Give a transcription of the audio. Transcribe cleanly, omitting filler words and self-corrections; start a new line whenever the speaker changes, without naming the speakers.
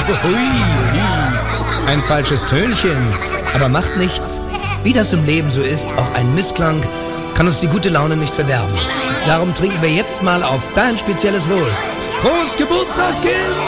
Hui, hui. Ein falsches Tönchen, aber macht nichts. Wie das im Leben so ist, auch ein Missklang kann uns die gute Laune nicht verderben. Darum trinken wir jetzt mal auf dein spezielles Wohl. Prost, Geburtstagskind!